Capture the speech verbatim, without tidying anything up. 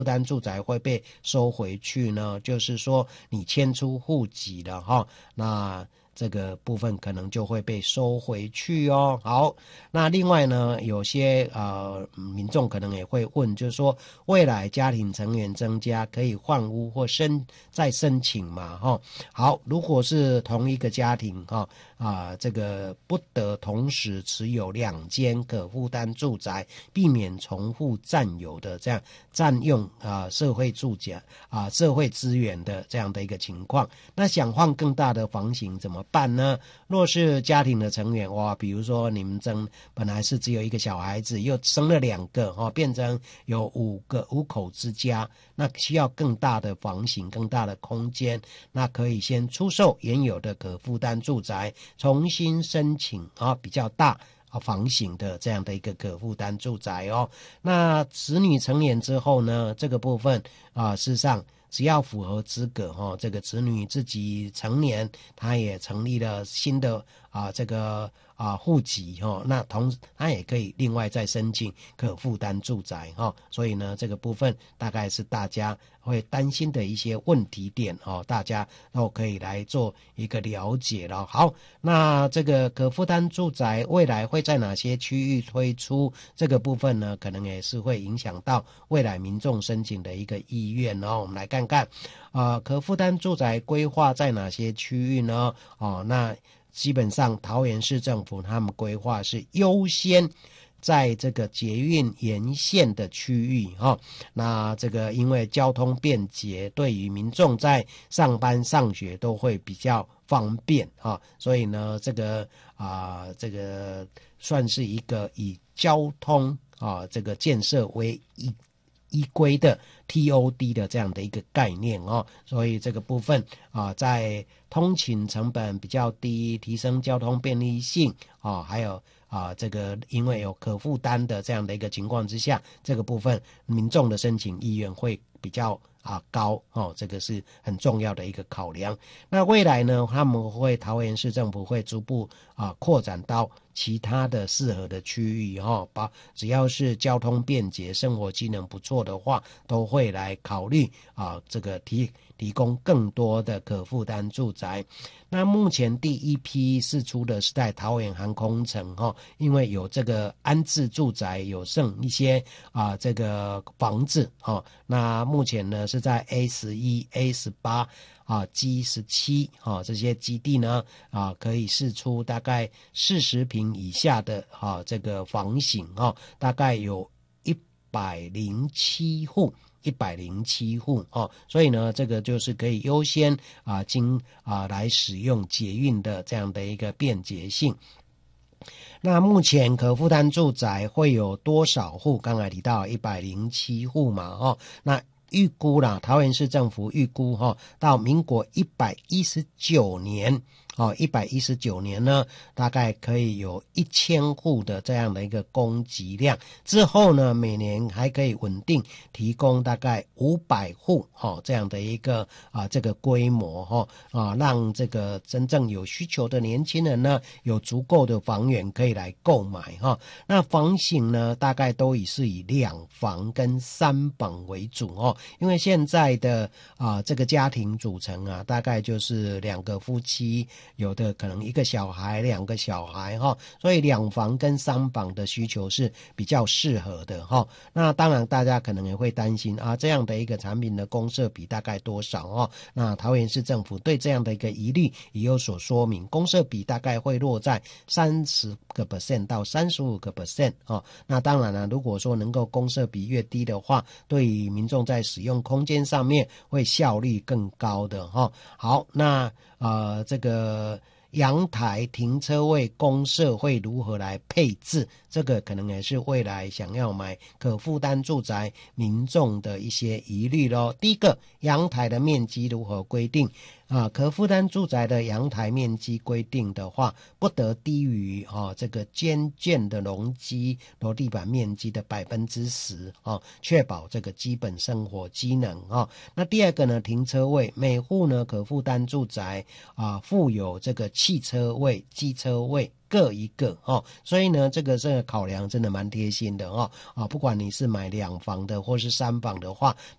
负担住宅会被收回去呢？就是说你迁出户籍了哈，那这个部分可能就会被收回去哦。好，那另外呢，有些呃民众可能也会问，就是说未来家庭成员增加，可以换屋或申再申请嘛？哈，好，如果是同一个家庭哈啊，这个不得同时持有两间可负担住宅，避免重复占有的这样占用啊社会住宅啊社会资源的这样的一个情况。那想换更大的房型怎么办呢？若是家庭的成员哇，比如说你们争本来是只有一个小孩子，又生了两个哦，变成有五个五口之家，那需要更大的房型、更大的空间，那可以先出售原有的可负担住宅，重新申请啊比较大啊房型的这样的一个可负担住宅哦。那子女成年之后呢，这个部分啊，事实上只要符合资格哈、哦，这个子女自己成年，他也成立了新的啊这个啊户籍哈、哦，那同他也可以另外再申请可负担住宅哈、哦，所以呢这个部分大概是大家会担心的一些问题点哦，大家都可以来做一个了解了。好，那这个可负担住宅未来会在哪些区域推出？这个部分呢，可能也是会影响到未来民众申请的一个意愿哦。我们来看看，呃，可负担住宅规划在哪些区域呢？哦，那基本上桃园市政府他们规划是优先在这个捷运沿线的区域哈、哦，那这个因为交通便捷，对于民众在上班上学都会比较方便哈、哦，所以呢，这个啊、呃，这个算是一个以交通啊这个建设为依依归的 T O D 的这样的一个概念哦，所以这个部分啊，在通勤成本比较低，提升交通便利性啊，还有啊，这个因为有可负担的这样的一个情况之下，这个部分民众的申请意愿会比较啊高哦，这个是很重要的一个考量。那未来呢，他们会桃园市政府会逐步啊扩展到其他的适合的区域哈，把只要是交通便捷、生活机能不错的话，都会来考虑啊这个提提供更多的可负担住宅。那目前第一批释出的是在桃园航空城哈，因为有这个安置住宅有剩一些啊这个房子哈，那目前呢是在 A 十一、A 十八啊 G 十七啊这些基地呢啊可以释出大概四十平以下的啊这个房型啊，大概有一百零七户。一百零七户哦，所以呢，这个就是可以优先啊经啊来使用捷运的这样的一个便捷性。那目前可负担住宅会有多少户？刚才提到一百零七户嘛，哦，那预估啦，桃园市政府预估哈、哦，到民国一百一十九年。哦，一百一十九年呢，大概可以有一千户的这样的一个供给量。之后呢，每年还可以稳定提供大概五百户哦这样的一个啊这个规模哈啊，让这个真正有需求的年轻人呢，有足够的房源可以来购买哈。那房型呢，大概都以是以两房跟三房为主哦，因为现在的啊这个家庭组成啊，大概就是两个夫妻。有的可能一个小孩两个小孩哈，所以两房跟三房的需求是比较适合的哈。那当然大家可能也会担心啊，这样的一个产品的公设比大概多少哦？那桃园市政府对这样的一个疑虑也有所说明，公设比大概会落在三十个 percent 到三十五个 percent 哦。那当然了，如果说能够公设比越低的话，对于民众在使用空间上面会效率更高的哈。好，那呃这个阳台停车位公设会如何来配置？这个可能也是未来想要买可负担住宅民众的一些疑虑咯。第一个，阳台的面积如何规定？啊，可负担住宅的阳台面积规定的话，不得低于啊这个间建的容积楼地板面积的百分之十啊，确保这个基本生活机能啊。那第二个呢，停车位，每户呢可负担住宅啊附有这个汽车位、机车位。 各一个哦。所以呢，这个这个考量真的蛮贴心的哦啊，不管你是买两房的或是三房的话，